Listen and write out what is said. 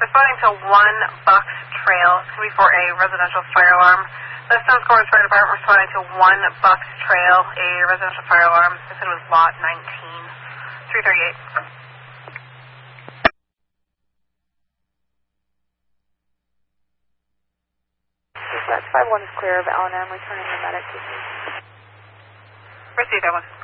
Responding to 1 Bucks Trail. It's going to be for a residential fire alarm. The Stone Court Fire Department responding to 1 Bucks Trail, a residential fire alarm. They said it was lot 19. 338. Dispatch 5-1 is clear of L&M, returning the medic to me. Received, that one.